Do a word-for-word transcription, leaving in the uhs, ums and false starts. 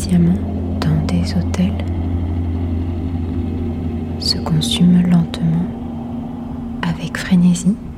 patiemment dans des hôtels se consument lentement avec frénésie